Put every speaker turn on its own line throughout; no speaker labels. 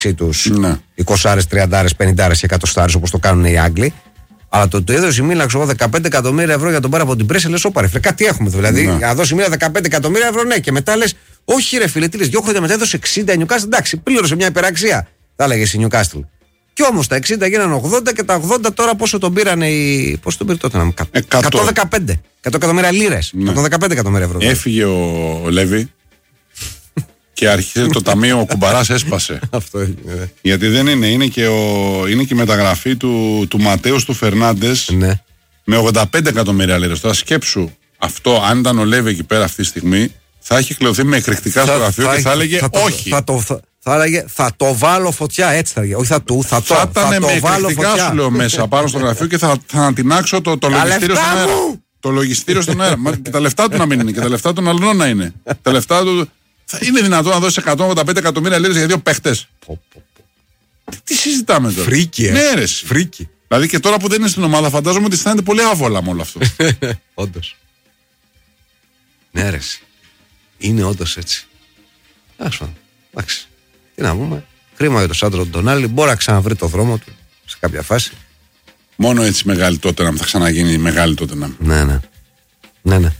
τους 20, 30, 50 και 100 όπως το κάνουν οι Άγγλοι. Αλλά το έδωσε η Μίλαν 15 εκατομμύρια ευρώ για τον πάρει από την πρέση, λες όπα ρε φίλε, κάτι έχουμε. Δηλαδή, για να δώσει η Μίλαν 15 εκατομμύρια ευρώ, ναι, και μετά λες, όχι ρε φίλε, τι λες, 2 χρόνια μετά έδωσε 60 η Newcastle, εντάξει, πλήρωσε μια υπεραξία, θα έλεγε η Newcastle. Κι όμως τα 60 γίνανε 80 και τα 80 τώρα πόσο τον πήρανε οι. Πόσο τον πήρε τότε να μου 115 εκατομμύρια λίρες. 115 εκατομμύρια ευρώ.
Έφυγε ο Λέβη και άρχισε το ταμείο, ο Κουμπαράς έσπασε.
Αυτό έγινε.
Γιατί δεν είναι, είναι και η μεταγραφή του Ματέους του Φερνάντες με 85 εκατομμύρια λίρες. Τώρα σκέψου αυτό, αν ήταν ο Λέβη εκεί πέρα αυτή τη στιγμή, θα έχει κλεωθεί με εκρηκτικά στο γραφείο και θα έλεγε όχι.
Θα έλεγε θα το βάλω φωτιά, έτσι θα έλεγε. Όχι θα
ήταν με εκρηκτικά σου λέω μέσα πάνω στο γραφείο και θα ανατινάξω το λογιστήριο στον αέρα. Το λογιστήριο στον αέρα. Και τα λεφτά του να μην είναι και τα λεφτά των αλλών να είναι. Τα λεφτά του. Θα είναι δυνατόν να δώσει 185 εκατομμύρια λίρες για 2 παίχτες. Τι συζητάμε τώρα.
Φρίκι,
ναι, ρε.
Φρίκι.
Δηλαδή και τώρα που δεν είναι στην ομάδα, φαντάζομαι ότι αισθάνεται πολύ άβολα με όλο αυτό.
Όντως. Ναι, ρε. Είναι όντως έτσι. Εντάξει. Τι να πούμε. Κρίμα για τον Σάντρο Ντονάλι. Μπορεί να ξαναβρει το δρόμο του σε κάποια φάση.
Μόνο έτσι μεγάλη τότε να θα ξαναγίνει μεγάλη τότε να.
Ναι.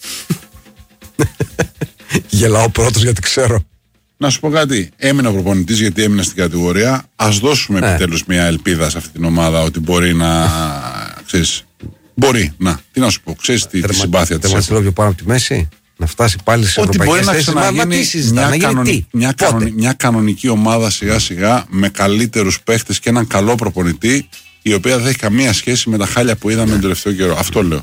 Γελάω πρώτος γιατί ξέρω.
Να σου πω κάτι. Έμεινε ο προπονητής γιατί έμεινε στην κατηγορία. Ας δώσουμε επιτέλους μια ελπίδα σε αυτή την ομάδα ότι μπορεί να. Ξέρεις. Μπορεί. Τι να σου πω. Ξέρεις τη συμπάθεια της.
Τερματιστικό πιο πάνω από τη μέση. Να φτάσει πάλι σε ευρωπαϊκές θέσεις.
Ότι μπορεί να ξαναγίνει μια κανονική ομάδα σιγά σιγά με καλύτερους παίχτες και έναν καλό προπονητή, η οποία δεν έχει καμία σχέση με τα χάλια που είδαμε τον τελευταίο καιρό. Αυτό λέω.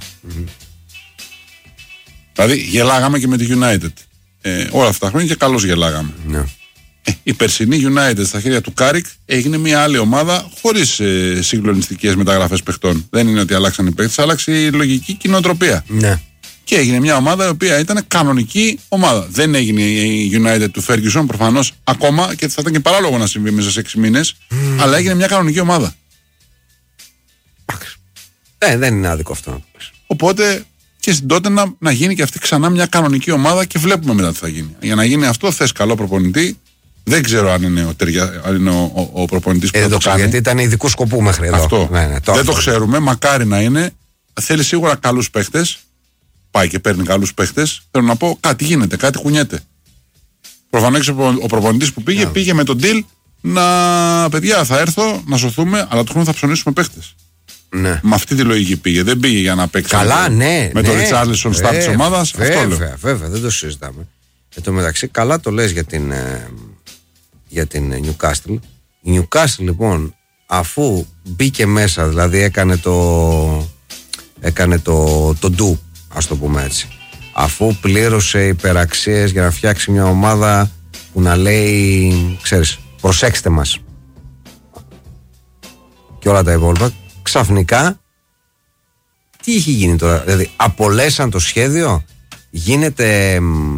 Δηλαδή γελάγαμε και με τη United. Όλα αυτά τα χρόνια και καλώς γελάγαμε. Η περσινή United στα χέρια του Κάρικ έγινε μια άλλη ομάδα χωρίς συγκλονιστικές μεταγραφές παιχτών. Δεν είναι ότι αλλάξαν οι παίχτες, άλλαξε η λογική κοινοτροπία. Και έγινε μια ομάδα η οποία ήταν κανονική ομάδα. Δεν έγινε η United του Ferguson προφανώς ακόμα και θα ήταν και παράλογο να συμβεί μέσα σε 6 μήνες, αλλά έγινε μια κανονική ομάδα.
Δεν είναι άδικο αυτό να το πεις.
Οπότε και στην τότε να γίνει και αυτή ξανά μια κανονική ομάδα και βλέπουμε μετά τι θα γίνει. Για να γίνει αυτό θες καλό προπονητή. Δεν ξέρω αν είναι ο προπονητής που θα το κάνει.
Γιατί ήταν ειδικού σκοπού μέχρι εδώ.
Αυτό. Δεν το ξέρουμε. Μακάρι να είναι. Θέλει σίγουρα καλούς παίχτες. Πάει και παίρνει καλούς παίχτες. Θέλω να πω κάτι γίνεται, κάτι κουνιέται. Προφανώς ο προπονητής που πήγε με τον deal παιδιά θα έρθω να σωθούμε, αλλά το χρόνο θα ψωνίσουμε παίχτες. Με αυτή τη λογική πήγε. Δεν πήγε για να παίξει με τον Ριτσάρλισον στάρ της ομάδας.
Βέβαια, δεν το συζητάμε. Εν τω μεταξύ, καλά το λες για την Newcastle. Η Newcastle λοιπόν, αφού μπήκε μέσα, δηλαδή έκανε το ντου, ας το πούμε έτσι, αφού πλήρωσε υπεραξίες για να φτιάξει μια ομάδα που να λέει, ξέρεις, προσέξτε μας και όλα τα υπόλοιπα, ξαφνικά τι έχει γίνει τώρα? Δηλαδή απολέσαν το σχέδιο, γίνεται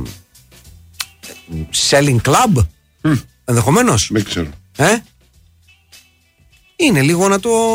selling club ενδεχομένως.
Δεν ξέρω.
Είναι λίγο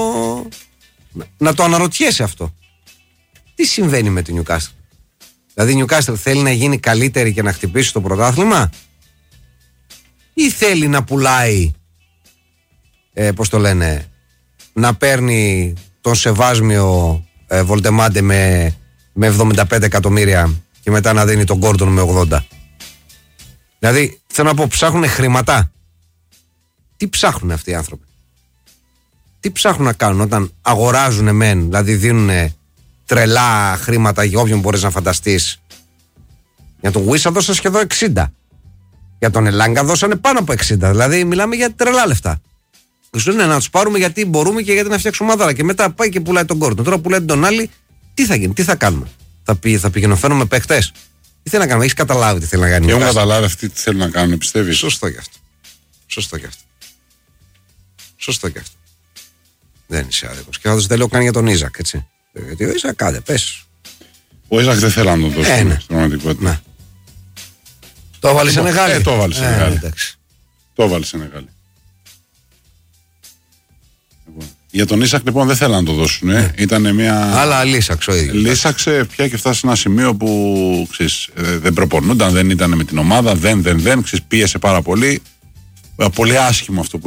να το αναρωτιέσαι αυτό. Τι συμβαίνει με την Newcastle? Δηλαδή η Newcastle θέλει να γίνει καλύτερη και να χτυπήσει το πρωτάθλημα, ή θέλει να πουλάει πώς το λένε, να παίρνει τον σεβάσμιο Βολτεμάντε με 75 εκατομμύρια και μετά να δίνει τον Γκόρντον με 80? Δηλαδή θέλω να πω, ψάχνουν χρήματα. Τι ψάχνουν αυτοί οι άνθρωποι? Τι ψάχνουν να κάνουν όταν αγοράζουν μεν, δηλαδή δίνουν τρελά χρήματα για όποιον μπορείς να φανταστείς? Για τον Γουίσα δώσανε σχεδόν 60. Για τον Ελάγκα δώσανε πάνω από 60. Δηλαδή μιλάμε για τρελά λεφτά. Και σου λένε να τους πάρουμε γιατί μπορούμε και γιατί να φτιάξουμε ομάδα. Και μετά πάει και πουλάει τον Γκόρντον. Τώρα πουλάει τον άλλη, τι θα γίνει, τι θα κάνουμε? Θα πηγαίνουμε παίχτες? Τι θέλει να κάνουμε? Έχεις καταλάβει τι θέλει να κάνει?
Και έχουν καταλάβει αυτοί τι θέλουν να κάνουν, πιστεύεις?
Σωστό και αυτό. Δεν είσαι άδικος. Και θα δεν λέω καν για τον Ίζακ, έτσι. Γιατί ο Ίζακ, κάντε, πες.
Ο Ίζακ δεν θέλει να τον δώσει στην πραγματικότητα.
Ναι. Το έβαλε σε Νεγάλη.
Το έβαλε σε Νεγάλη. Το έβαλε σε Νεγάλη. Για τον Ίσακ λοιπόν δεν θέλανε να το δώσουν. Ήταν μια.
Αλλά λύσαξε ο ίδιος.
Λύσαξε πια και φτάσει σε ένα σημείο που ξέρεις, δεν προπονούνταν, δεν ήταν με την ομάδα, δεν. Ξέρεις, πίεσε πάρα πολύ. Πολύ άσχημο αυτό που